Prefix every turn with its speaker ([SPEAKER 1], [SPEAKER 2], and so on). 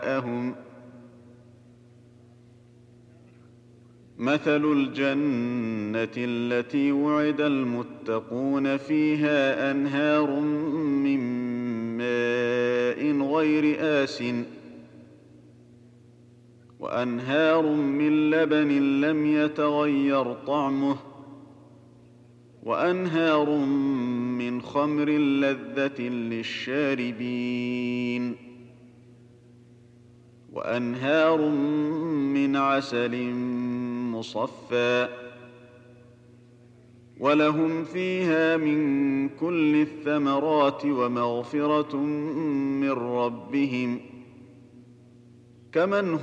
[SPEAKER 1] جاءهم مثل الجنة التي وعد المتقون فيها أنهار من ماء غير آسن وأنهار من لبن لم يتغير طعمه وأنهار من خمر لذة للشاربين وأنهار من عسل مصفى ولهم فيها من كل الثمرات ومغفرة من ربهم كمن